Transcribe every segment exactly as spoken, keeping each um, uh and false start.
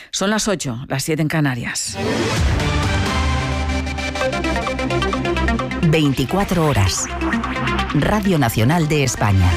Son las ocho, las siete en Canarias. veinticuatro horas. Radio Nacional de España.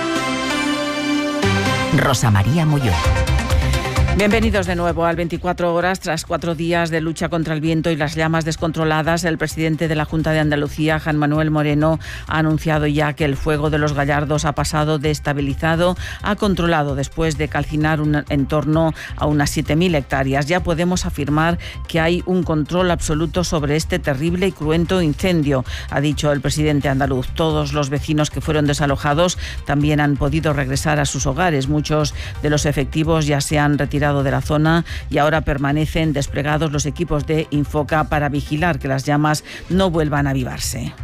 Rosa María Molló. Bienvenidos de nuevo al veinticuatro horas. Tras cuatro días de lucha contra el viento y las llamas descontroladas, el presidente de la Junta de Andalucía, Juan Manuel Moreno, ha anunciado ya que el fuego de los Gallardos ha pasado de estabilizado a controlado después de calcinar un, en torno a unas siete mil hectáreas. Ya podemos afirmar que hay un control absoluto sobre este terrible y cruento incendio, ha dicho el presidente andaluz. Todos los vecinos que fueron desalojados también han podido regresar a sus hogares. Muchos de los efectivos ya se han retirado de la zona y ahora permanecen desplegados los equipos de Infoca para vigilar que las llamas no vuelvan a avivarse.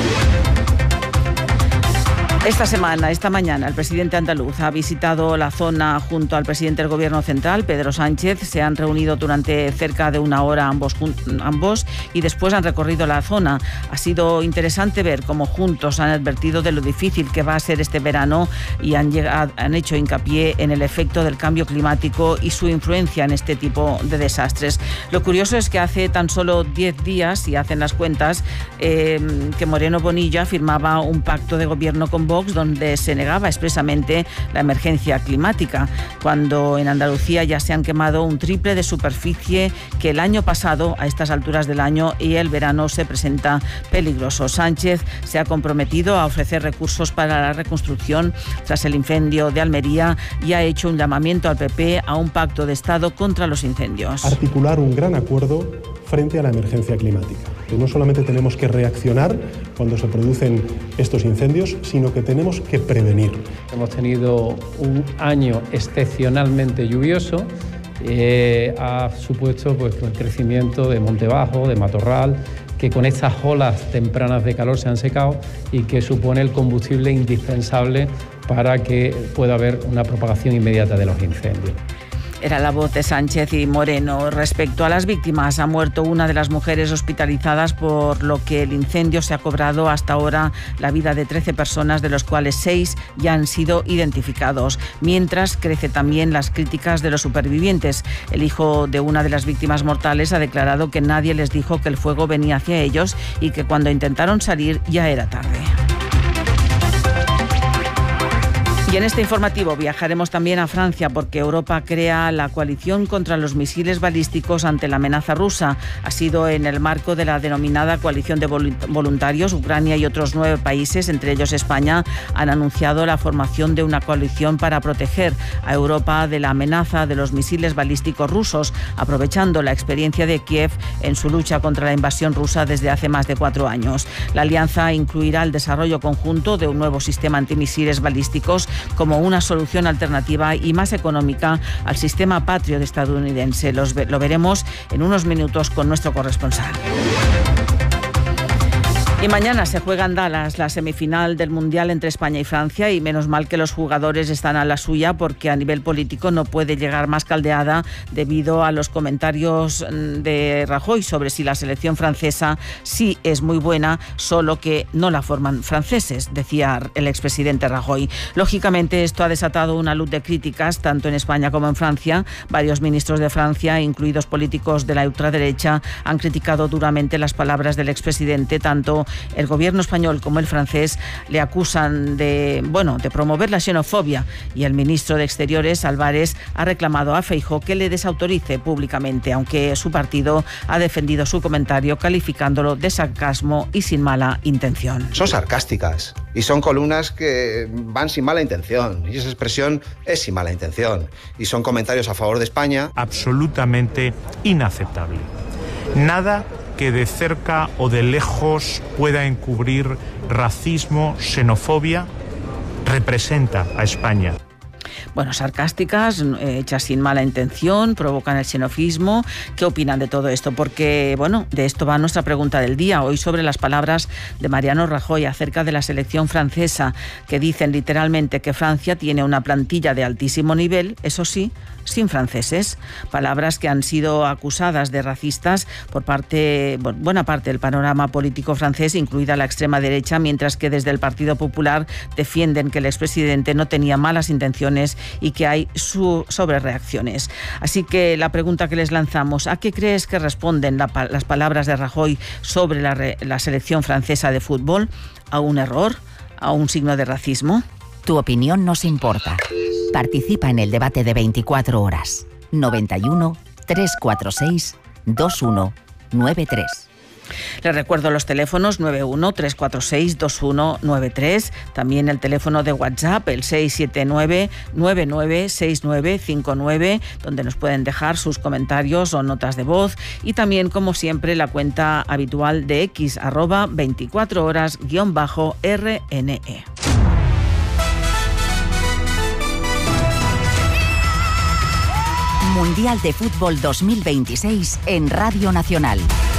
Esta semana, esta mañana, el presidente andaluz ha visitado la zona junto al presidente del Gobierno central, Pedro Sánchez. Se han reunido durante cerca de una hora ambos, ambos y después han recorrido la zona. Ha sido interesante ver cómo juntos han advertido de lo difícil que va a ser este verano y han, llegado, han hecho hincapié en el efecto del cambio climático y su influencia en este tipo de desastres. Lo curioso es que hace tan solo diez días, si hacen las cuentas, eh, que Moreno Bonilla firmaba un pacto de gobierno con Vox donde se negaba expresamente la emergencia climática, cuando en Andalucía ya se han quemado un triple de superficie que el año pasado a estas alturas del año, y el verano se presenta peligroso. Sánchez se ha comprometido a ofrecer recursos para la reconstrucción tras el incendio de Almería y ha hecho un llamamiento al P P a un pacto de Estado contra los incendios. Articular un gran acuerdo frente a la emergencia climática. Que no solamente tenemos que reaccionar cuando se producen estos incendios, sino que tenemos que prevenir. Hemos tenido un año excepcionalmente lluvioso, eh, ha supuesto pues, el crecimiento de monte bajo, de matorral, que con estas olas tempranas de calor se han secado y que supone el combustible indispensable para que pueda haber una propagación inmediata de los incendios. Era la voz de Sánchez y Moreno. Respecto a las víctimas, ha muerto una de las mujeres hospitalizadas, por lo que el incendio se ha cobrado hasta ahora la vida de trece personas, de los cuales seis ya han sido identificados. Mientras, crece también las críticas de los supervivientes. El hijo de una de las víctimas mortales ha declarado que nadie les dijo que el fuego venía hacia ellos y que cuando intentaron salir ya era tarde. Y en este informativo viajaremos también a Francia, porque Europa crea la coalición contra los misiles balísticos ante la amenaza rusa. Ha sido en el marco de la denominada coalición de voluntarios. Ucrania y otros nueve países, entre ellos España, han anunciado la formación de una coalición para proteger a Europa de la amenaza de los misiles balísticos rusos, aprovechando la experiencia de Kiev en su lucha contra la invasión rusa desde hace más de cuatro años. La alianza incluirá el desarrollo conjunto de un nuevo sistema antimisiles balísticos como una solución alternativa y más económica al sistema Patriot estadounidense. Los, lo veremos en unos minutos con nuestro corresponsal. Y mañana se juega en Dallas la semifinal del Mundial entre España y Francia, y menos mal que los jugadores están a la suya, porque a nivel político no puede llegar más caldeada debido a los comentarios de Rajoy sobre si la selección francesa sí es muy buena, solo que no la forman franceses, decía el expresidente Rajoy. Lógicamente esto ha desatado una luz de críticas tanto en España como en Francia. Varios ministros de Francia, incluidos políticos de la ultraderecha, han criticado duramente las palabras del expresidente. Tanto el gobierno español como el francés le acusan de, bueno, de promover la xenofobia, y el ministro de Exteriores, Álvarez, ha reclamado a Feijóo que le desautorice públicamente, aunque su partido ha defendido su comentario calificándolo de sarcasmo y sin mala intención. Son sarcásticas y son columnas que van sin mala intención, y esa expresión es sin mala intención, y son comentarios a favor de España. Absolutamente inaceptable. Nada que de cerca o de lejos pueda encubrir racismo, xenofobia, representa a España. Bueno, sarcásticas, hechas sin mala intención, provocan el xenofismo. ¿Qué opinan de todo esto? Porque, bueno, de esto va nuestra pregunta del día. Hoy sobre las palabras de Mariano Rajoy acerca de la selección francesa, que dicen literalmente que Francia tiene una plantilla de altísimo nivel, eso sí, sin franceses. Palabras que han sido acusadas de racistas por parte, buena parte del panorama político francés, incluida la extrema derecha, mientras que desde el Partido Popular defienden que el expresidente no tenía malas intenciones reacciones y que hay su sobrereacciones. Así que la pregunta que les lanzamos, ¿a qué crees que responden la, las palabras de Rajoy sobre la, la selección francesa de fútbol? ¿A un error? ¿A un signo de racismo? Tu opinión nos importa. Participa en el debate de veinticuatro horas. noventa y uno, trescientos cuarenta y seis, veintiuno noventa y tres. Les recuerdo los teléfonos nueve uno, tres cuatro seis, dos uno nueve tres, también el teléfono de WhatsApp, el seis siete nueve, nueve nueve seis nueve cinco nueve, donde nos pueden dejar sus comentarios o notas de voz, y también, como siempre, la cuenta habitual de X, arroba veinticuatro horas guión bajo R N E. Mundial de Fútbol dos mil veintiséis en Radio Nacional.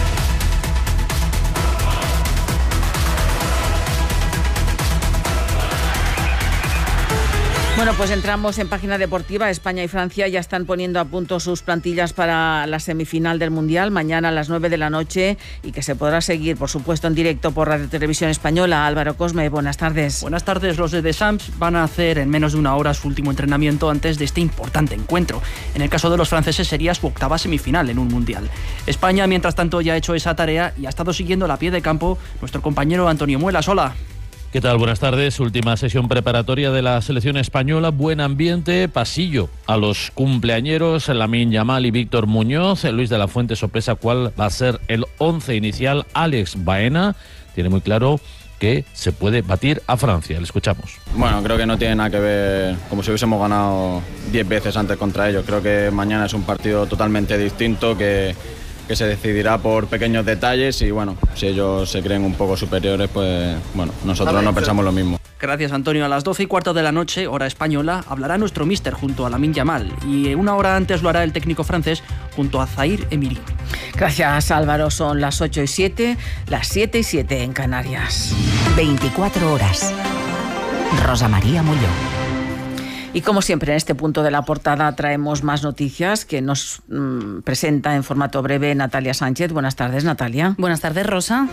Bueno, pues entramos en página deportiva. España y Francia ya están poniendo a punto sus plantillas para la semifinal del Mundial, mañana a las nueve de la noche, y que se podrá seguir, por supuesto, en directo por Radio Televisión Española. Álvaro Cosme, buenas tardes. Buenas tardes. Los de Deschamps van a hacer en menos de una hora su último entrenamiento antes de este importante encuentro. En el caso de los franceses sería su octava semifinal en un Mundial. España, mientras tanto, ya ha hecho esa tarea y ha estado siguiendo a pie de campo nuestro compañero Antonio Muelas. Hola. ¿Qué tal? Buenas tardes. Última sesión preparatoria de la selección española. Buen ambiente, pasillo a los cumpleañeros, Lamine Yamal y Víctor Muñoz. Luis de la Fuente sorpresa cuál va a ser el once inicial. Alex Baena tiene muy claro que se puede batir a Francia. Le escuchamos. Bueno, creo que no tiene nada que ver como si hubiésemos ganado diez veces antes contra ellos. Creo que mañana es un partido totalmente distinto que... que se decidirá por pequeños detalles y bueno, si ellos se creen un poco superiores, pues bueno, nosotros no pensamos lo mismo. Gracias, Antonio. A las doce y cuarto de la noche, hora española, hablará nuestro míster junto a Lamine Yamal, y una hora antes lo hará el técnico francés junto a Zahir Emery. Gracias, Álvaro. Son las ocho y siete, las siete y siete en Canarias. veinticuatro horas. Rosa María Mulló. Y como siempre, en este punto de la portada traemos más noticias que nos mmm, presenta en formato breve Natalia Sánchez. Buenas tardes, Natalia. Buenas tardes, Rosa.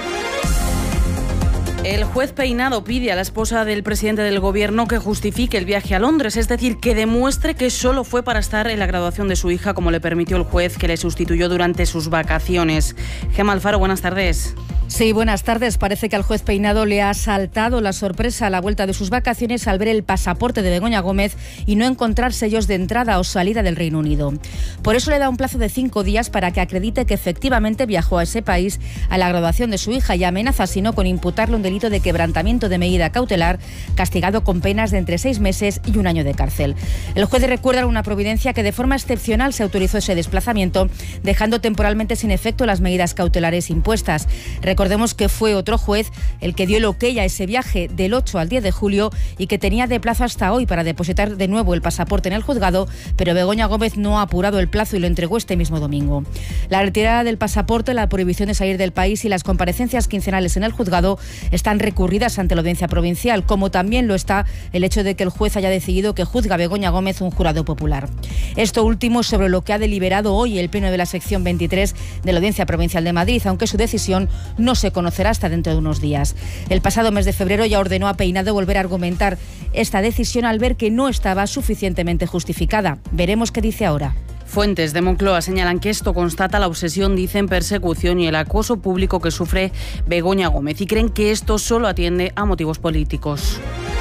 El juez Peinado pide a la esposa del presidente del gobierno que justifique el viaje a Londres, es decir, que demuestre que solo fue para estar en la graduación de su hija, como le permitió el juez que le sustituyó durante sus vacaciones. Gemma Alfaro, buenas tardes. Sí, buenas tardes. Parece que al juez Peinado le ha saltado la sorpresa a la vuelta de sus vacaciones al ver el pasaporte de Begoña Gómez y no encontrar sellos de entrada o salida del Reino Unido. Por eso le da un plazo de cinco días para que acredite que efectivamente viajó a ese país a la graduación de su hija, y amenaza, si no, con imputarle un delito de quebrantamiento de medida cautelar, castigado con penas de entre seis meses y un año de cárcel. El juez recuerda una providencia que de forma excepcional se autorizó ese desplazamiento, dejando temporalmente sin efecto las medidas cautelares impuestas. Recordemos que fue otro juez el que dio el ok a ese viaje del ocho al diez de julio y que tenía de plazo hasta hoy para depositar de nuevo el pasaporte en el juzgado, pero Begoña Gómez no ha apurado el plazo y lo entregó este mismo domingo. La retirada del pasaporte, la prohibición de salir del país y las comparecencias quincenales en el juzgado están recurridas ante la Audiencia Provincial, como también lo está el hecho de que el juez haya decidido que juzga a Begoña Gómez un jurado popular. Esto último sobre lo que ha deliberado hoy el Pleno de la sección veintitrés de la Audiencia Provincial de Madrid, aunque su decisión no se conocerá hasta dentro de unos días. El pasado mes de febrero ya ordenó a Peinado volver a argumentar esta decisión al ver que no estaba suficientemente justificada. Veremos qué dice ahora. Fuentes de Moncloa señalan que esto constata la obsesión, dicen, persecución y el acoso público que sufre Begoña Gómez, y creen que esto solo atiende a motivos políticos.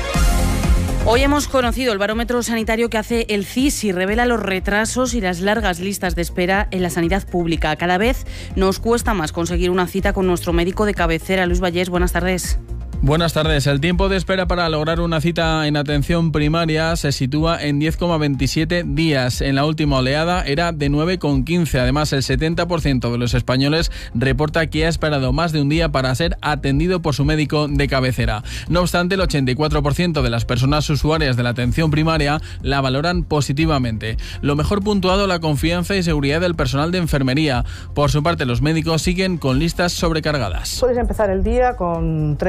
Hoy hemos conocido el barómetro sanitario que hace el C I S y revela los retrasos y las largas listas de espera en la sanidad pública. Cada vez nos cuesta más conseguir una cita con nuestro médico de cabecera. Luis Vallés, buenas tardes. Buenas tardes. El tiempo de espera para lograr una cita en atención primaria se sitúa en diez coma veintisiete días. En la última oleada era de nueve coma quince. Además, el setenta por ciento de los españoles reporta que ha esperado más de un día para ser atendido por su médico de cabecera. No obstante, el ochenta y cuatro por ciento de las personas usuarias de la atención primaria la valoran positivamente. Lo mejor puntuado, la confianza y seguridad del personal de enfermería. Por su parte, los médicos siguen con listas sobrecargadas. Puedes empezar el día con treinta pacientes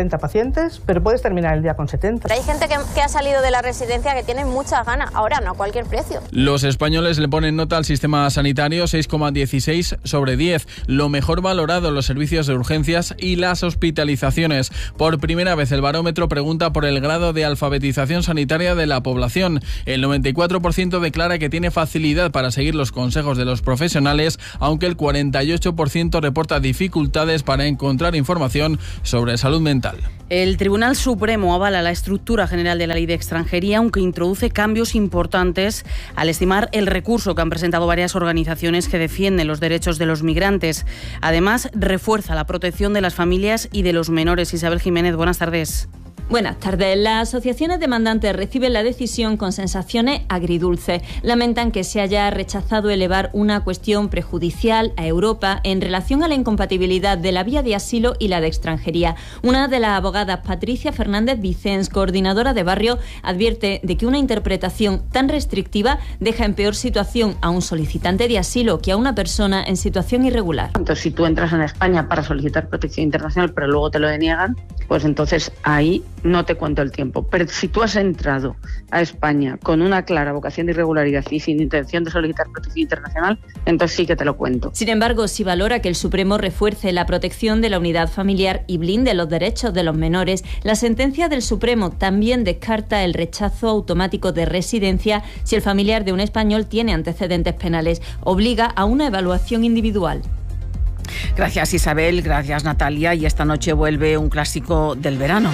dientes, pero puedes terminar el día con setenta. Hay gente que, que ha salido de la residencia que tiene muchas ganas, ahora no a cualquier precio. Los españoles le ponen nota al sistema sanitario seis coma dieciséis sobre diez, lo mejor valorado en los servicios de urgencias y las hospitalizaciones. Por primera vez el barómetro pregunta por el grado de alfabetización sanitaria de la población. El noventa y cuatro por ciento declara que tiene facilidad para seguir los consejos de los profesionales, aunque el cuarenta y ocho por ciento reporta dificultades para encontrar información sobre salud mental. El Tribunal Supremo avala la estructura general de la Ley de Extranjería, aunque introduce cambios importantes al estimar el recurso que han presentado varias organizaciones que defienden los derechos de los migrantes. Además, refuerza la protección de las familias y de los menores. Isabel Jiménez, buenas tardes. Buenas tardes. Las asociaciones demandantes reciben la decisión con sensaciones agridulces. Lamentan que se haya rechazado elevar una cuestión prejudicial a Europa en relación a la incompatibilidad de la vía de asilo y la de extranjería. Una de las abogadas, Patricia Fernández Vicens, coordinadora de Barrio, advierte de que una interpretación tan restrictiva deja en peor situación a un solicitante de asilo que a una persona en situación irregular. Entonces, si tú entras en España para solicitar protección internacional, pero luego te lo deniegan, pues entonces ahí no te cuento el tiempo. Pero si tú has entrado a España con una clara vocación de irregularidad y sin intención de solicitar protección internacional, entonces sí que te lo cuento. Sin embargo, si valora que el Supremo refuerce la protección de la unidad familiar y blinde los derechos de los menores, la sentencia del Supremo también descarta el rechazo automático de residencia si el familiar de un español tiene antecedentes penales. Obliga a una evaluación individual. Gracias, Isabel, gracias, Natalia. Y esta noche vuelve un clásico del verano.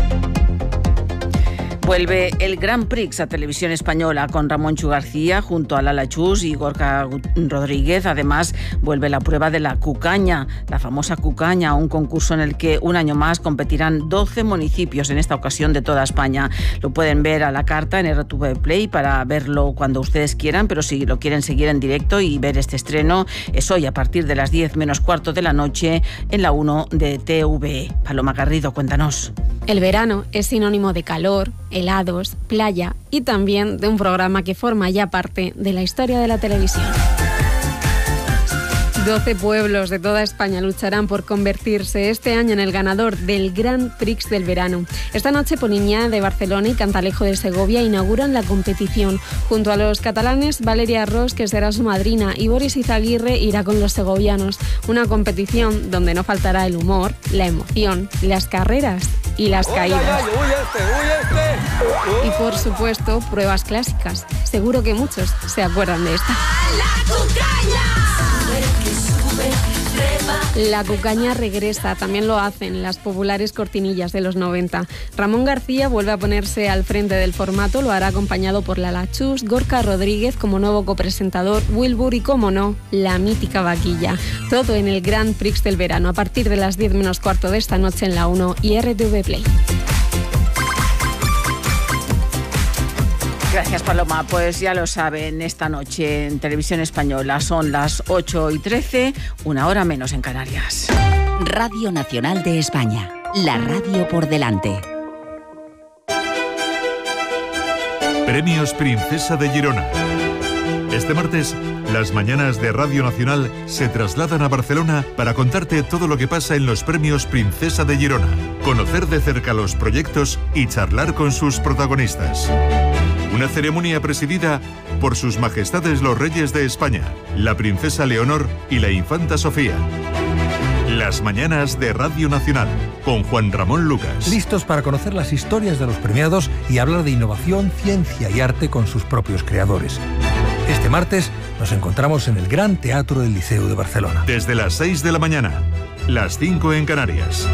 Vuelve el Grand Prix a Televisión Española con Ramón Chu García junto a Lala Chus y Gorka Rodríguez. Además, vuelve la prueba de la cucaña, la famosa cucaña, un concurso en el que un año más competirán doce municipios, en esta ocasión de toda España. Lo pueden ver a la carta en R T V Play para verlo cuando ustedes quieran, pero si lo quieren seguir en directo y ver este estreno, es hoy a partir de las diez menos cuarto de la noche en la uno de T V E. Paloma Garrido, cuéntanos. El verano es sinónimo de calor, helados, playa y también de un programa que forma ya parte de la historia de la televisión. doce pueblos de toda España lucharán por convertirse este año en el ganador del Grand Prix del verano. Esta noche Poliña de Barcelona y Cantalejo de Segovia inauguran la competición. Junto a los catalanes, Valeria Ros, que será su madrina, y Boris Izaguirre irá con los segovianos. Una competición donde no faltará el humor, la emoción, las carreras y las caídas. Y por supuesto, pruebas clásicas. Seguro que muchos se acuerdan de esta. La cucaña regresa, también lo hacen las populares cortinillas de los noventa. Ramón García vuelve a ponerse al frente del formato, lo hará acompañado por Lala Chus, Gorka Rodríguez como nuevo copresentador, Wilbur y, como no, la mítica vaquilla. Todo en el Grand Prix del verano, a partir de las diez menos cuarto de esta noche en la uno y R T V Play. Gracias, Paloma. Pues ya lo saben, esta noche en Televisión Española son las ocho y trece, una hora menos en Canarias. Radio Nacional de España, la radio por delante. Premios Princesa de Girona. Este martes, las mañanas de Radio Nacional se trasladan a Barcelona para contarte todo lo que pasa en los Premios Princesa de Girona, conocer de cerca los proyectos y charlar con sus protagonistas. Una ceremonia presidida por sus majestades los reyes de España, la princesa Leonor y la infanta Sofía. Las mañanas de Radio Nacional, con Juan Ramón Lucas. Listos para conocer las historias de los premiados y hablar de innovación, ciencia y arte con sus propios creadores. Este martes nos encontramos en el Gran Teatro del Liceo de Barcelona. Desde las seis de la mañana, las cinco en Canarias.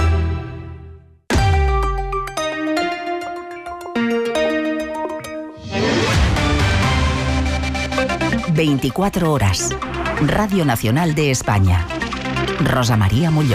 veinticuatro horas. Radio Nacional de España. Rosa María Mulló.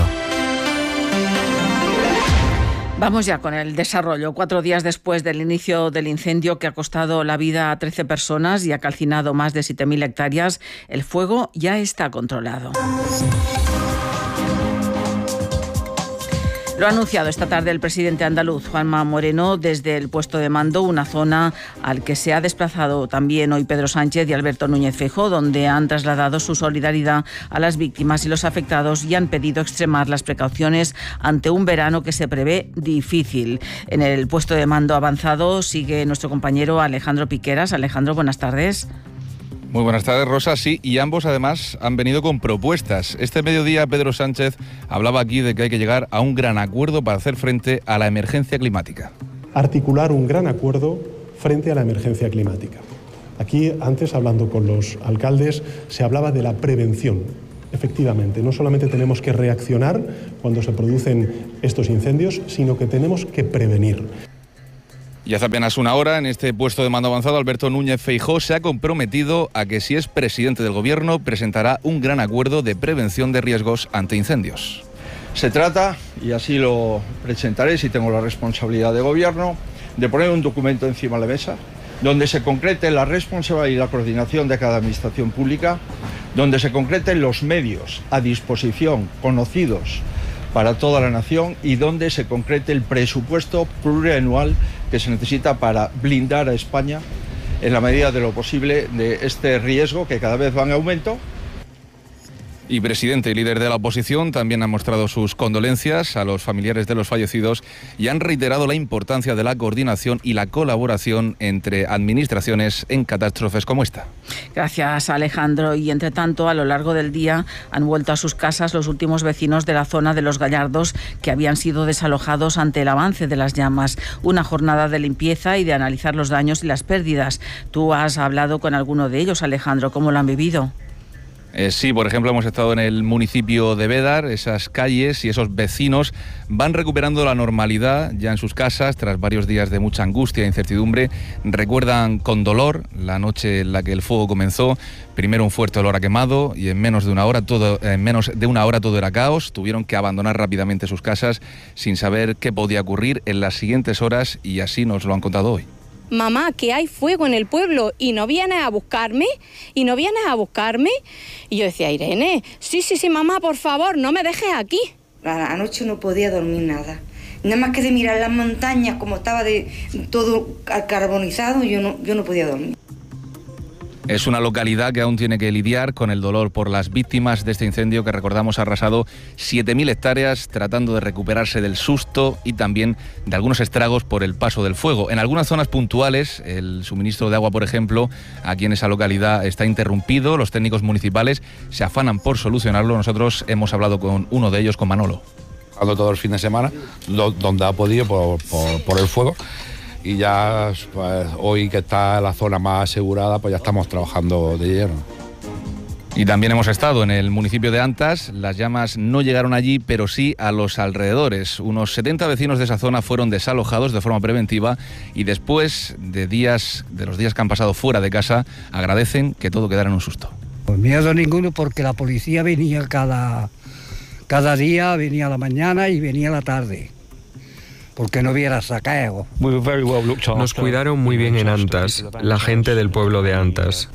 Vamos ya con el desarrollo. Cuatro días después del inicio del incendio que ha costado la vida a trece personas y ha calcinado más de siete mil hectáreas, el fuego ya está controlado. Lo ha anunciado esta tarde el presidente andaluz, Juanma Moreno, desde el puesto de mando, una zona al que se ha desplazado también hoy Pedro Sánchez y Alberto Núñez Feijóo, donde han trasladado su solidaridad a las víctimas y los afectados y han pedido extremar las precauciones ante un verano que se prevé difícil. En el puesto de mando avanzado sigue nuestro compañero Alejandro Piqueras. Alejandro, buenas tardes. Muy buenas tardes, Rosa. Sí, y ambos además han venido con propuestas. Este mediodía Pedro Sánchez hablaba aquí de que hay que llegar a un gran acuerdo para hacer frente a la emergencia climática. Articular un gran acuerdo frente a la emergencia climática. Aquí, antes, hablando con los alcaldes, se hablaba de la prevención. Efectivamente, no solamente tenemos que reaccionar cuando se producen estos incendios, sino que tenemos que prevenir. Y hace apenas una hora, en este puesto de mando avanzado, Alberto Núñez Feijóo se ha comprometido a que, si es presidente del Gobierno, presentará un gran acuerdo de prevención de riesgos ante incendios. Se trata, y así lo presentaré si tengo la responsabilidad de Gobierno, de poner un documento encima de la mesa donde se concrete la responsabilidad y la coordinación de cada administración pública, donde se concreten los medios a disposición, conocidos para toda la nación, y donde se concrete el presupuesto plurianual que se necesita para blindar a España en la medida de lo posible de este riesgo que cada vez va en aumento. Y presidente y líder de la oposición también han mostrado sus condolencias a los familiares de los fallecidos y han reiterado la importancia de la coordinación y la colaboración entre administraciones en catástrofes como esta. Gracias, Alejandro. Y entre tanto, a lo largo del día han vuelto a sus casas los últimos vecinos de la zona de Los Gallardos que habían sido desalojados ante el avance de las llamas. Una jornada de limpieza y de analizar los daños y las pérdidas. Tú has hablado con alguno de ellos, Alejandro. ¿Cómo lo han vivido? Eh, sí, por ejemplo, hemos estado en el municipio de Bédar. Esas calles y esos vecinos van recuperando la normalidad ya en sus casas tras varios días de mucha angustia e incertidumbre. Recuerdan con dolor la noche en la que el fuego comenzó. Primero un fuerte olor a quemado y en menos de una hora todo, en menos de una hora todo era caos. Tuvieron que abandonar rápidamente sus casas sin saber qué podía ocurrir en las siguientes horas, y así nos lo han contado hoy. Mamá, que hay fuego en el pueblo y no vienes a buscarme, y no vienes a buscarme. Y yo decía, Irene, sí, sí, sí, mamá, por favor, no me dejes aquí. Anoche no podía dormir nada. Nada más que de mirar las montañas, como estaba de todo carbonizado, yo no, yo no podía dormir. Es una localidad que aún tiene que lidiar con el dolor por las víctimas de este incendio que, recordamos, ha arrasado siete mil hectáreas, tratando de recuperarse del susto y también de algunos estragos por el paso del fuego. En algunas zonas puntuales, el suministro de agua, por ejemplo, aquí en esa localidad está interrumpido. Los técnicos municipales se afanan por solucionarlo. Nosotros hemos hablado con uno de ellos, con Manolo. Todo el fin de semana, donde ha podido por, por, por el fuego. Y ya pues, hoy que está la zona más asegurada, pues ya estamos trabajando de lleno. Y también hemos estado en el municipio de Antas. Las llamas no llegaron allí, pero sí a los alrededores. Unos setenta vecinos de esa zona fueron desalojados de forma preventiva y después de días, de los días que han pasado fuera de casa, agradecen que todo quedara en un susto. Pues miedo ninguno, porque la policía venía cada, cada día, venía a la mañana y venía a la tarde. Porque no hubiera saqueo. Nos cuidaron muy bien en Antas, la gente del pueblo de Antas.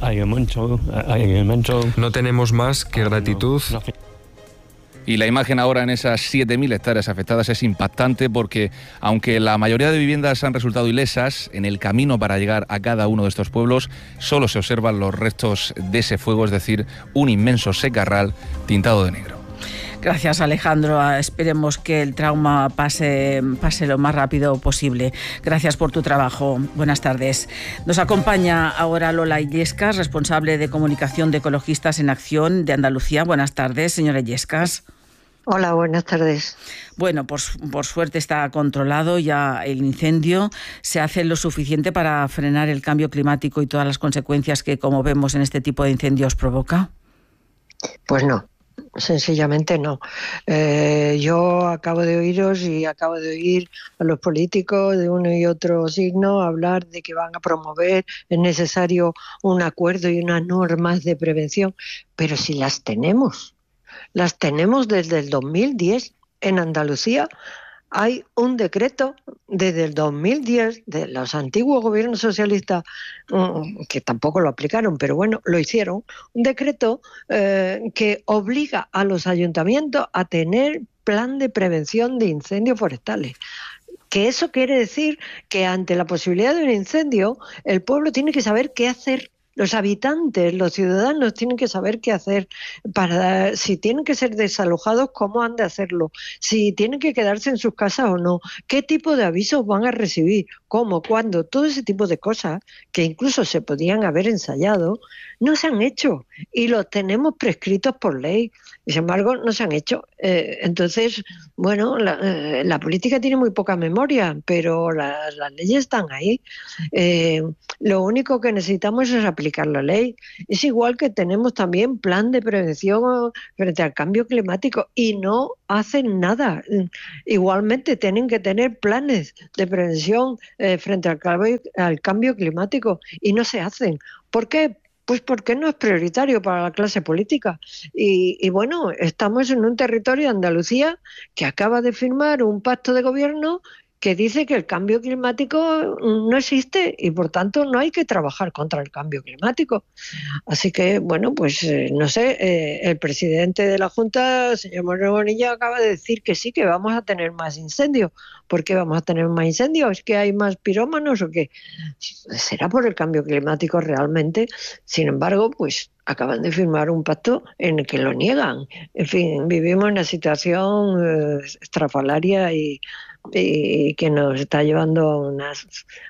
No tenemos más que gratitud. Y la imagen ahora en esas siete mil hectáreas afectadas es impactante, porque aunque la mayoría de viviendas han resultado ilesas, en el camino para llegar a cada uno de estos pueblos solo se observan los restos de ese fuego, es decir, un inmenso secarral tintado de negro. Gracias, Alejandro. Esperemos que el trauma pase, pase lo más rápido posible. Gracias por tu trabajo. Buenas tardes. Nos acompaña ahora Lola Illescas, responsable de comunicación de Ecologistas en Acción de Andalucía. Buenas tardes, señora Illescas. Hola, buenas tardes. Bueno, por, por suerte está controlado ya el incendio. ¿Se hace lo suficiente para frenar el cambio climático y todas las consecuencias que, como vemos en este tipo de incendios, provoca? Pues no. Sencillamente no. Eh, yo acabo de oíros y acabo de oír a los políticos de uno y otro signo hablar de que van a promover, es necesario un acuerdo y unas normas de prevención, pero si las tenemos, las tenemos desde el dos mil diez en Andalucía. Hay un decreto desde el dos mil diez de los antiguos gobiernos socialistas, que tampoco lo aplicaron, pero bueno, lo hicieron, un decreto eh, que obliga a los ayuntamientos a tener plan de prevención de incendios forestales. Que eso quiere decir que ante la posibilidad de un incendio, el pueblo tiene que saber qué hacer. Los habitantes, los ciudadanos tienen que saber qué hacer, para si tienen que ser desalojados, cómo han de hacerlo, si tienen que quedarse en sus casas o no, qué tipo de avisos van a recibir, cómo, cuándo, todo ese tipo de cosas que incluso se podían haber ensayado, no se han hecho y los tenemos prescritos por ley y sin embargo no se han hecho. Eh, entonces, bueno, la, eh, la política tiene muy poca memoria, pero la, las leyes están ahí. Eh, lo único que necesitamos es aplicar la ley. Es igual que tenemos también plan de prevención frente al cambio climático y no hacen nada. Igualmente tienen que tener planes de prevención eh, frente al cambio, al cambio climático y no se hacen. ¿Por qué? Pues porque no es prioritario para la clase política. Y, y bueno, estamos en un territorio de Andalucía que acaba de firmar un pacto de gobierno que dice que el cambio climático no existe y por tanto no hay que trabajar contra el cambio climático. Así que, bueno, pues eh, no sé, eh, el presidente de la Junta, señor Moreno Bonilla, acaba de decir que sí, que vamos a tener más incendios. ¿Por qué vamos a tener más incendios? ¿Es que hay más pirómanos o qué? ¿Será por el cambio climático realmente? Sin embargo, pues acaban de firmar un pacto en el que lo niegan. En fin, vivimos en una situación eh, estrafalaria y y que nos está llevando a unas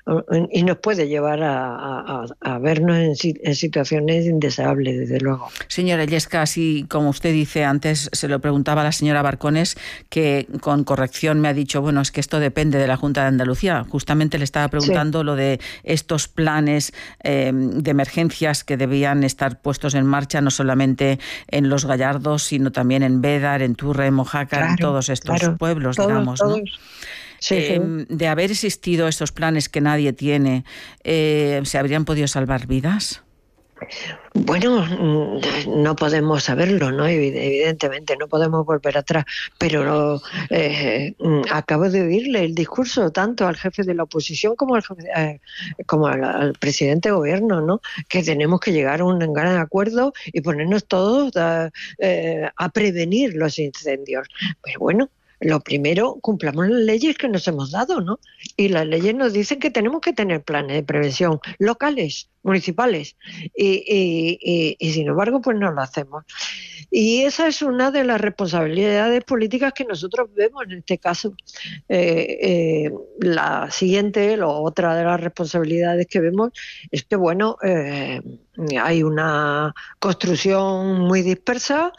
y nos puede llevar a, a, a vernos en, en situaciones indeseables, desde luego. Señora Illescas, así como usted dice antes, se lo preguntaba a la señora Barcones, que con corrección me ha dicho, bueno, es que esto depende de la Junta de Andalucía. Justamente le estaba preguntando sí. lo de estos planes eh, de emergencias que debían estar puestos en marcha, no solamente en Los Gallardos, sino también en Bédar, en Turre, en Mojácar, claro, en todos estos claro, pueblos, todos, digamos, todos. ¿no? Sí, eh, sí. De haber existido estos planes que nadie tiene, eh, ¿se habrían podido salvar vidas? Bueno, no podemos saberlo, ¿no? Evidentemente, no podemos volver atrás, pero eh, acabo de oírle el discurso tanto al jefe de la oposición como al, jefe, eh, como al, al presidente de gobierno, ¿no? Que tenemos que llegar a un gran acuerdo y ponernos todos a, eh, a prevenir los incendios. Pero bueno, lo primero, cumplamos las leyes que nos hemos dado, ¿no? Y las leyes nos dicen que tenemos que tener planes de prevención locales, municipales, y, y, y, y sin embargo, pues no lo hacemos. Y esa es una de las responsabilidades políticas que nosotros vemos en este caso. Eh, eh, la siguiente, la otra de las responsabilidades que vemos es que, bueno, eh, hay una construcción muy dispersa,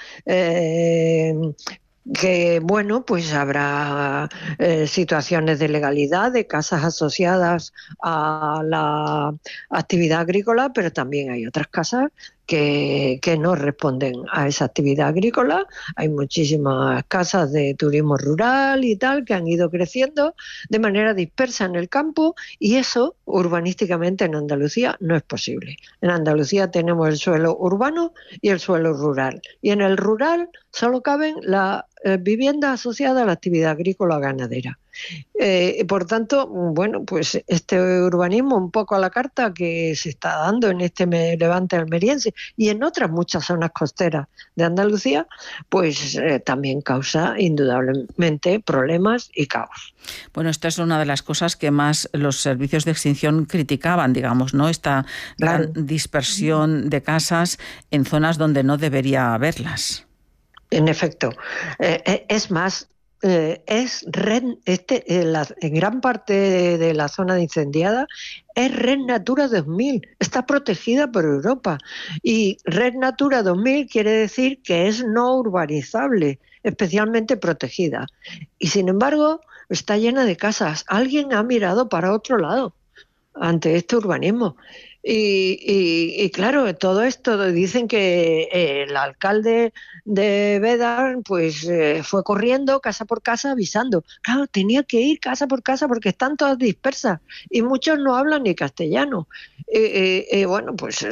eh, que bueno, pues habrá eh, situaciones de legalidad de casas asociadas a la actividad agrícola, pero también hay otras casas que, que no responden a esa actividad agrícola. Hay muchísimas casas de turismo rural y tal que han ido creciendo de manera dispersa en el campo y eso urbanísticamente en Andalucía no es posible. En Andalucía tenemos el suelo urbano y el suelo rural y en el rural solo caben las eh, viviendas asociadas a la actividad agrícola o ganadera. Eh, por tanto, bueno, pues este urbanismo un poco a la carta que se está dando en este levante almeriense y en otras muchas zonas costeras de Andalucía, pues eh, también causa indudablemente problemas y caos. Bueno, esta es una de las cosas que más los servicios de extinción criticaban, digamos, ¿no? Esta claro. gran dispersión de casas en zonas donde no debería haberlas. En efecto. Eh, es más, Eh, es red, este, eh, la, en gran parte de, de la zona incendiada es Red Natura dos mil, está protegida por Europa y Red Natura dos mil quiere decir que es no urbanizable, especialmente protegida y sin embargo está llena de casas. Alguien ha mirado para otro lado ante este urbanismo. Y, y, y claro, todo esto dicen que eh, el alcalde de Bédar pues eh, fue corriendo casa por casa avisando. Claro, tenía que ir casa por casa porque están todas dispersas y muchos no hablan ni castellano. Y, y, y bueno, pues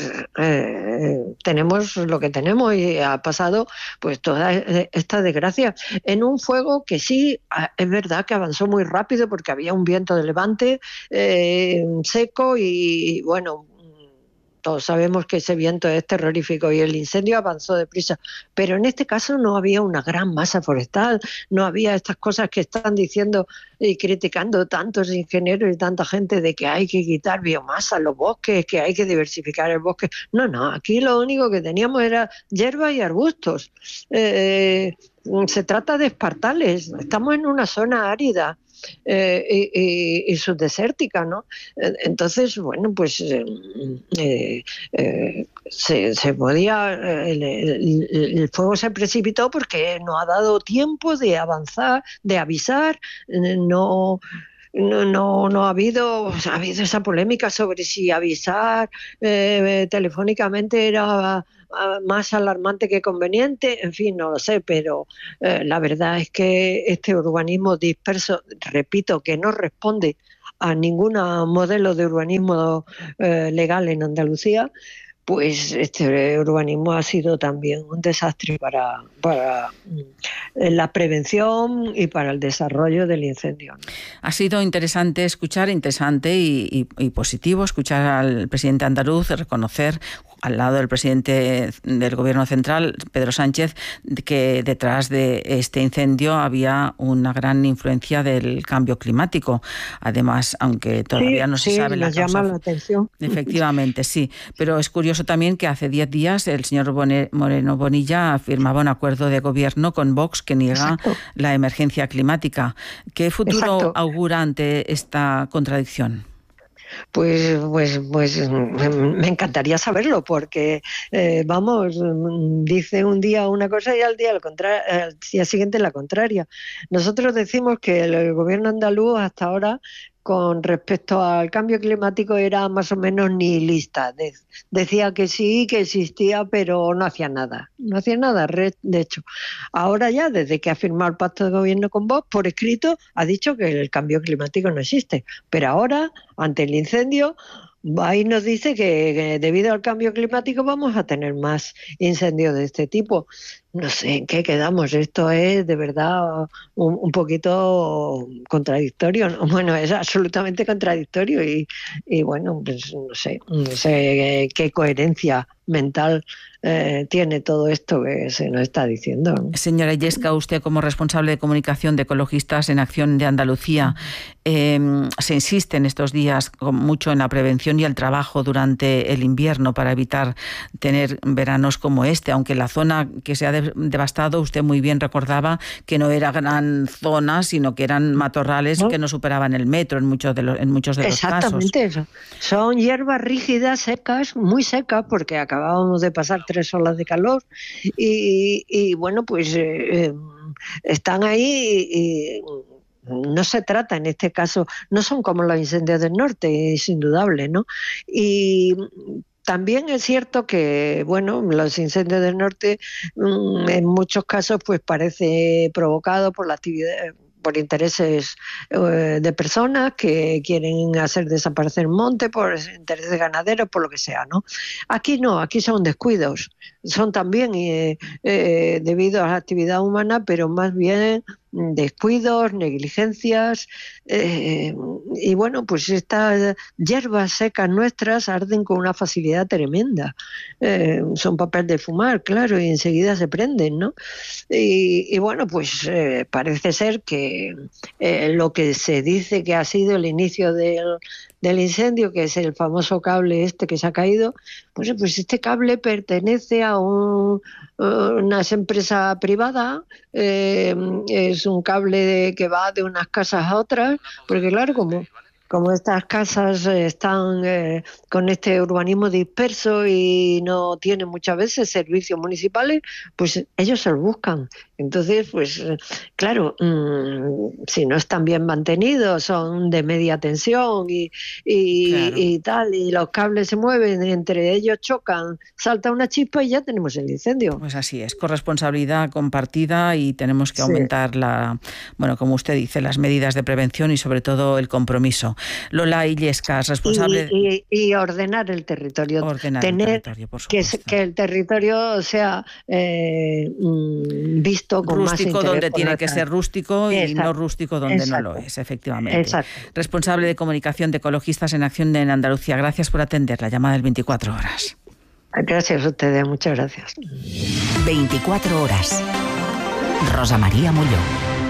eh, tenemos lo que tenemos y ha pasado pues toda esta desgracia en un fuego que sí, es verdad que avanzó muy rápido porque había un viento de levante eh, seco y bueno, todos sabemos que ese viento es terrorífico y el incendio avanzó deprisa, pero en este caso no había una gran masa forestal, no había estas cosas que están diciendo y criticando tantos ingenieros y tanta gente de que hay que quitar biomasa a los bosques, que hay que diversificar el bosque. No, no, aquí lo único que teníamos era hierba y arbustos. Eh, se trata de espartales, estamos en una zona árida. Eh, y, y, y subdesértica, ¿no? Entonces, bueno, pues eh, eh, eh, se, se podía, el, el, el fuego se precipitó porque no ha dado tiempo de avanzar, de avisar, no... No, no, no ha habido, ha habido esa polémica sobre si avisar eh, telefónicamente era más alarmante que conveniente, en fin, no lo sé, pero eh, la verdad es que este urbanismo disperso, repito, que no responde a ningún modelo de urbanismo eh, legal en Andalucía, pues este urbanismo ha sido también un desastre para, para la prevención y para el desarrollo del incendio. Ha sido interesante escuchar, interesante y, y, y positivo escuchar al presidente andaluz reconocer, al lado del presidente del Gobierno central, Pedro Sánchez, que detrás de este incendio había una gran influencia del cambio climático. Además, aunque todavía sí, no se sí, sabe la nos causa. Llama la atención. Efectivamente, sí. Pero es curioso también que hace diez días el señor Moreno Bonilla firmaba un acuerdo de gobierno con Vox que niega Exacto. la emergencia climática. ¿Qué futuro Exacto. augura ante esta contradicción? Pues, pues, pues me encantaría saberlo, porque eh, vamos, dice un día una cosa y al día, al, contra- al día siguiente la contraria. Nosotros decimos que el, el gobierno andaluz hasta ahora, con respecto al cambio climático, era más o menos nihilista. De- decía que sí, que existía, pero no hacía nada. No hacía nada, de hecho. Ahora ya, desde que ha firmado el pacto de gobierno con Vox, por escrito, ha dicho que el cambio climático no existe. Pero ahora, ante el incendio, ahí nos dice que, que debido al cambio climático vamos a tener más incendios de este tipo. No sé en qué quedamos. Esto es de verdad un, un poquito contradictorio. Bueno, es absolutamente contradictorio y, y bueno, pues no sé, no sé qué coherencia mental eh, tiene todo esto que se nos está diciendo. Señora Illesca, usted como responsable de comunicación de Ecologistas en Acción de Andalucía, eh, se insiste en estos días mucho en la prevención y el trabajo durante el invierno para evitar tener veranos como este, aunque la zona que se ha de- devastado, usted muy bien recordaba que no era gran zona, sino que eran matorrales ¿no? que no superaban el metro en muchos de los, en muchos de los casos. Exactamente eso. Son hierbas rígidas, secas, muy secas, porque acabábamos de pasar tres olas de calor y, y bueno, pues eh, eh, están ahí y, y no se trata en este caso, no son como los incendios del norte, es indudable, ¿no? Y también es cierto que, bueno, los incendios del norte en muchos casos pues parece provocado por la actividad, por intereses eh, de personas que quieren hacer desaparecer monte, por intereses ganaderos, por lo que sea, ¿no? Aquí no, aquí son descuidos, son también eh, eh, debido a la actividad humana, pero más bien descuidos, negligencias, eh, y bueno, pues estas hierbas secas nuestras arden con una facilidad tremenda. Eh, son papel de fumar, claro, y enseguida se prenden, ¿no? Y, y bueno, pues eh, parece ser que eh, lo que se dice que ha sido el inicio del, del incendio, que es el famoso cable este que se ha caído, pues, pues este cable pertenece a un, una empresa privada, eh, es un cable de, que va de unas casas a otras, porque claro, como, como estas casas están eh, con este urbanismo disperso y no tienen muchas veces servicios municipales, pues ellos se los buscan. Entonces, pues claro, mmm, si no están bien mantenidos, son de media tensión y, y, claro. y tal, y los cables se mueven, entre ellos chocan, salta una chispa y ya tenemos el incendio. Pues así es, corresponsabilidad compartida y tenemos que aumentar sí. la, bueno, como usted dice, las medidas de prevención y sobre todo el compromiso. Lola Illescas, responsable... Y, y, y ordenar el territorio. Ordenar Tener el territorio, por que, supuesto. que el territorio sea eh, visto con rústico más interés donde tiene nuestra... que ser rústico y Exacto. no rústico donde Exacto. no lo es, efectivamente. Exacto. Responsable de comunicación de Ecologistas en Acción en Andalucía, gracias por atender la llamada del veinticuatro horas. Gracias a ustedes, muchas gracias. veinticuatro horas. Rosa María Molló.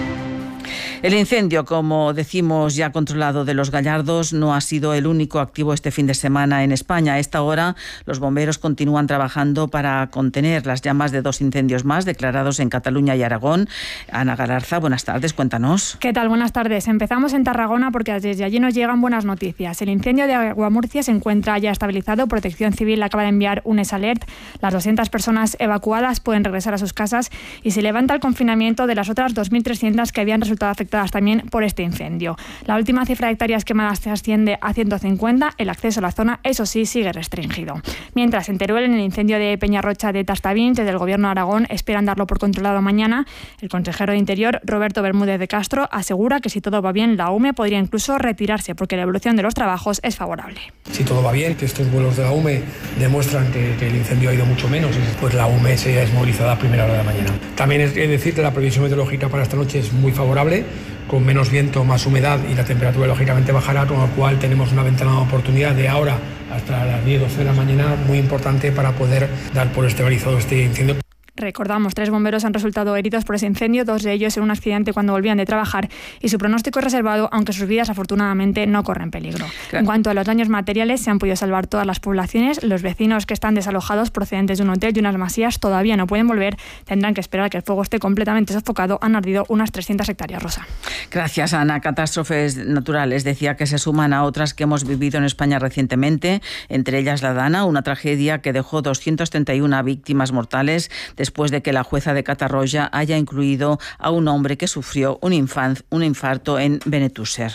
El incendio, como decimos, ya controlado de Los Gallardos, no ha sido el único activo este fin de semana en España. A esta hora, los bomberos continúan trabajando para contener las llamas de dos incendios más declarados en Cataluña y Aragón. Ana Galarza, buenas tardes, cuéntanos. ¿Qué tal? Buenas tardes. Empezamos en Tarragona porque desde allí nos llegan buenas noticias. El incendio de Aguamurcia se encuentra ya estabilizado. Protección Civil acaba de enviar un S Alert. Las doscientas personas evacuadas pueden regresar a sus casas y se levanta el confinamiento de las otras dos mil trescientas que habían resultado afectadas también por este incendio. La última cifra de hectáreas quemadas se asciende a ciento cincuenta. El acceso a la zona, eso sí, sigue restringido. Mientras, en Teruel, en el incendio de Peñarrocha de Tastavins, desde el Gobierno de Aragón esperan darlo por controlado mañana. El consejero de Interior, Roberto Bermúdez de Castro, asegura que si todo va bien, la U M E podría incluso retirarse porque la evolución de los trabajos es favorable. Si todo va bien, que estos vuelos de la U M E demuestran que, que el incendio ha ido mucho menos, pues la U M E se desmovilizada a primera hora de la mañana. También es decir que la previsión meteorológica para esta noche es muy favorable, con menos viento, más humedad y la temperatura lógicamente bajará, con lo cual tenemos una ventana de oportunidad de ahora hasta las diez doce de la mañana muy importante para poder dar por estabilizado este incendio. Recordamos, tres bomberos han resultado heridos por ese incendio, dos de ellos en un accidente cuando volvían de trabajar, y su pronóstico es reservado, aunque sus vidas afortunadamente no corren peligro. Claro. En cuanto a los daños materiales, se han podido salvar todas las poblaciones. Los vecinos que están desalojados procedentes de un hotel y unas masías todavía no pueden volver. Tendrán que esperar a que el fuego esté completamente sofocado. Han ardido unas trescientas hectáreas, Rosa. Gracias, Ana. Catástrofes naturales, decía, que se suman a otras que hemos vivido en España recientemente, entre ellas la Dana, una tragedia que dejó doscientas treinta y una víctimas mortales después de que la jueza de Catarroja haya incluido a un hombre que sufrió un, infan- un infarto en Benetússer.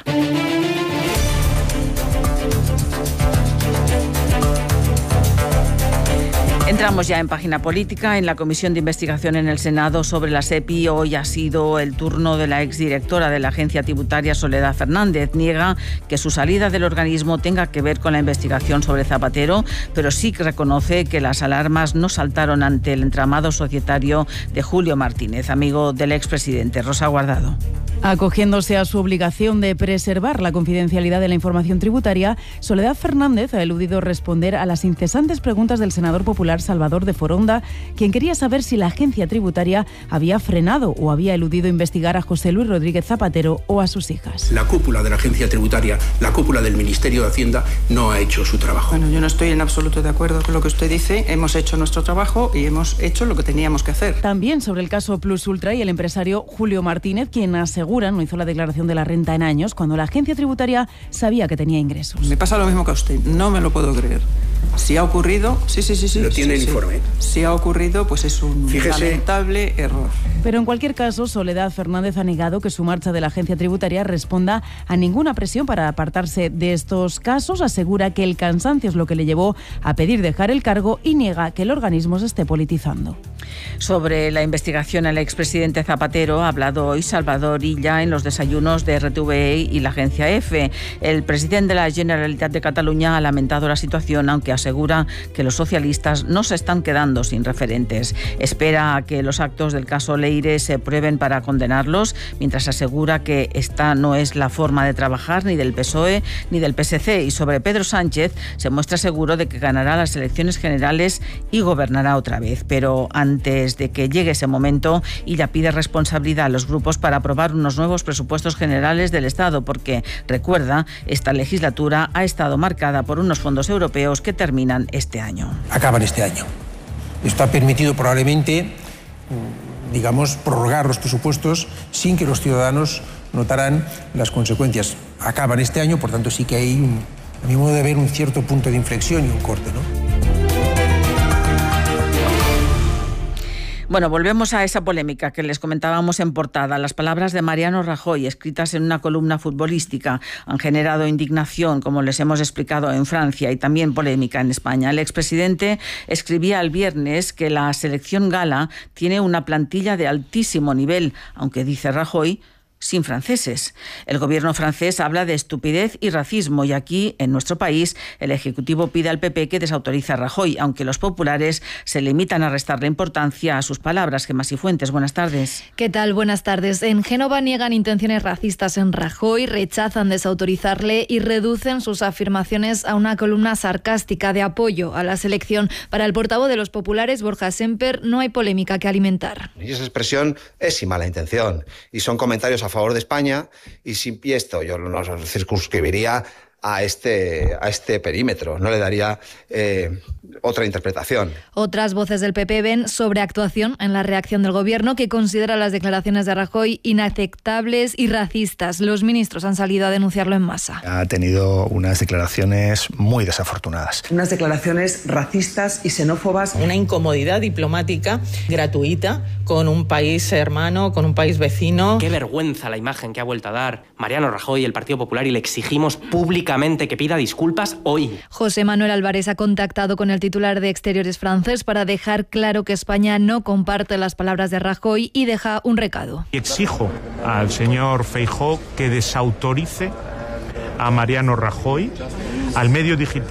Entramos ya en página política. En la Comisión de Investigación en el Senado sobre la SEPI hoy ha sido el turno de la exdirectora de la Agencia Tributaria, Soledad Fernández. Niega que su salida del organismo tenga que ver con la investigación sobre Zapatero, pero sí que reconoce que las alarmas no saltaron ante el entramado societario de Julio Martínez, amigo del expresidente. Rosa Guardado. Acogiéndose a su obligación de preservar la confidencialidad de la información tributaria, Soledad Fernández ha eludido responder a las incesantes preguntas del senador popular Salvador de Foronda, quien quería saber si la agencia tributaria había frenado o había eludido investigar a José Luis Rodríguez Zapatero o a sus hijas. La cúpula de la agencia tributaria, la cúpula del Ministerio de Hacienda, no ha hecho su trabajo. Bueno, yo no estoy en absoluto de acuerdo con lo que usted dice. Hemos hecho nuestro trabajo y hemos hecho lo que teníamos que hacer. También sobre el caso Plus Ultra y el empresario Julio Martínez, quien asegura no hizo la declaración de la renta en años cuando la agencia tributaria sabía que tenía ingresos. Me pasa lo mismo que a usted. No me lo puedo creer. Si ha ocurrido, sí, sí, sí, sí. Lo tiene sí, el sí. informe. Si ha ocurrido, pues es un Fíjese. lamentable error. Pero en cualquier caso, Soledad Fernández ha negado que su marcha de la agencia tributaria responda a ninguna presión para apartarse de estos casos. Asegura que el cansancio es lo que le llevó a pedir dejar el cargo y niega que el organismo se esté politizando. Sobre la investigación al expresidente Zapatero ha hablado hoy Salvador Illa en los desayunos de R T V E y la agencia EFE. El presidente de la Generalitat de Cataluña ha lamentado la situación, aunque asegura que los socialistas no se están quedando sin referentes. Espera a que los actos del caso Leire se prueben para condenarlos, mientras asegura que esta no es la forma de trabajar ni del P S O E ni del P S C. Y sobre Pedro Sánchez se muestra seguro de que ganará las elecciones generales y gobernará otra vez. Pero antes de que llegue ese momento, ella pide responsabilidad a los grupos para aprobar unos nuevos presupuestos generales del Estado, porque, recuerda, esta legislatura ha estado marcada por unos fondos europeos que terminan este año. Acaban este año. Esto ha permitido probablemente, digamos, prorrogar los presupuestos sin que los ciudadanos notaran las consecuencias. Acaban este año, por tanto sí que hay, un, a mi modo de ver, un cierto punto de inflexión y un corte, ¿no? Bueno, volvemos a esa polémica que les comentábamos en portada. Las palabras de Mariano Rajoy, escritas en una columna futbolística, han generado indignación, como les hemos explicado, en Francia, y también polémica en España. El expresidente escribía el viernes que la selección gala tiene una plantilla de altísimo nivel, aunque, dice Rajoy, sin franceses. El gobierno francés habla de estupidez y racismo y aquí, en nuestro país, el Ejecutivo pide al P P que desautorice a Rajoy, aunque los populares se limitan a restarle importancia a sus palabras. Gemma Sifuentes, buenas tardes. ¿Qué tal? Buenas tardes. En Génova niegan intenciones racistas en Rajoy, rechazan desautorizarle y reducen sus afirmaciones a una columna sarcástica de apoyo a la selección. Para el portavoz de los populares, Borja Semper, no hay polémica que alimentar. Y esa expresión es sin mala intención y son comentarios a favor de España y, sin, y esto yo no lo circunscribiría a este, a este perímetro, no le daría eh, otra interpretación. Otras voces del P P ven sobreactuación en la reacción del gobierno, que considera las declaraciones de Rajoy inaceptables y racistas. Los ministros han salido a denunciarlo en masa. Ha tenido unas declaraciones muy desafortunadas. Unas declaraciones racistas y xenófobas. Una incomodidad diplomática gratuita con un país hermano, con un país vecino. Qué vergüenza la imagen que ha vuelto a dar Mariano Rajoy y el Partido Popular, y le exigimos públicamente que pida disculpas hoy. José Manuel Álvarez ha contactado con el titular de Exteriores francés para dejar claro que España no comparte las palabras de Rajoy y deja un recado. Exijo al señor Feijóo que desautorice a Mariano Rajoy, al medio digital